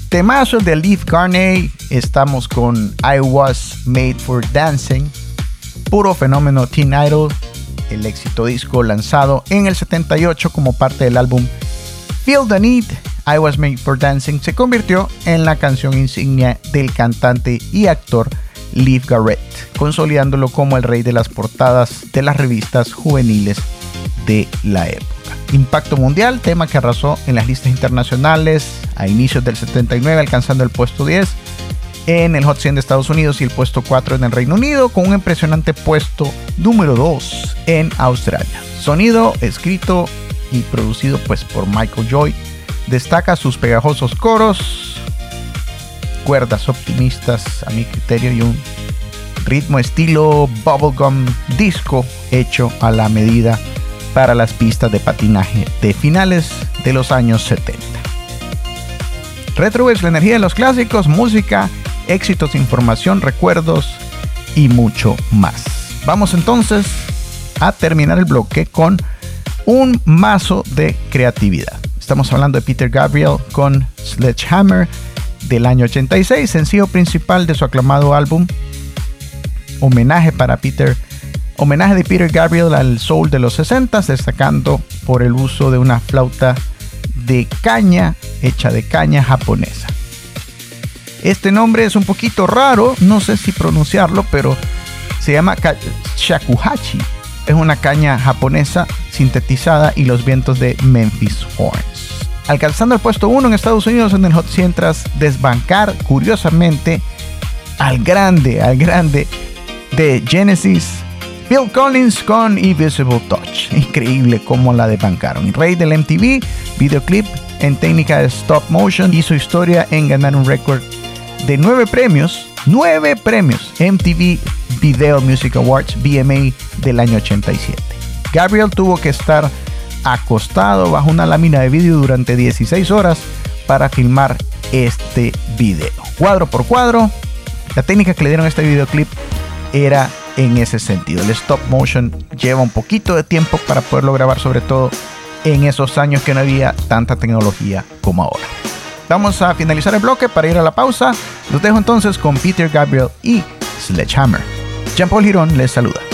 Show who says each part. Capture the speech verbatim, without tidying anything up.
Speaker 1: Temazo de Leif Garney. Estamos con I Was Made for Dancing. Puro fenómeno Teen Idol. El éxito disco lanzado en el setenta y ocho como parte del álbum Feel the Need. I Was Made for Dancing se convirtió en la canción insignia del cantante y actor Leif Garrett, consolidándolo como el rey de las portadas de las revistas juveniles de la época. Impacto mundial, tema que arrasó en las listas internacionales a inicios del setenta y nueve, alcanzando el puesto diez en el Hot cien de Estados Unidos y el puesto cuatro en el Reino Unido, con un impresionante puesto número dos en Australia. Sonido escrito y producido pues por Michael Joy. Destaca sus pegajosos coros, cuerdas optimistas a mi criterio y un ritmo estilo bubblegum disco hecho a la medida para las pistas de patinaje de finales de los años setenta. Retro es la energía de los clásicos, música, éxitos, información, recuerdos y mucho más. Vamos entonces a terminar el bloque con un mazo de creatividad. Estamos hablando de Peter Gabriel con Sledgehammer del año ochenta y seis, sencillo principal de su aclamado álbum. Homenaje para Peter Homenaje de Peter Gabriel al soul de los sesenta, destacando por el uso de una flauta de caña, hecha de caña japonesa. Este nombre es un poquito raro, no sé si pronunciarlo, pero se llama shakuhachi. Es una caña japonesa sintetizada y los vientos de Memphis Horns. Alcanzando el puesto uno en Estados Unidos en el Hot cien tras desbancar, curiosamente, al grande, al grande de Genesis, Phil Collins con Invisible Touch. Increíble cómo la desbancaron. Rey del M T V, videoclip en técnica de stop motion, hizo historia en ganar un récord de nueve premios, nueve premios M T V Video Music Awards V M A del año ochenta y siete. Gabriel tuvo que estar acostado bajo una lámina de vídeo durante dieciséis horas para filmar este video. Cuadro por cuadro, la técnica que le dieron a este videoclip era en ese sentido. El stop motion lleva un poquito de tiempo para poderlo grabar, sobre todo en esos años que no había tanta tecnología como ahora. Vamos a finalizar el bloque para ir a la pausa. Los dejo entonces con Peter Gabriel y Sledgehammer. Jean Paul Girón les saluda.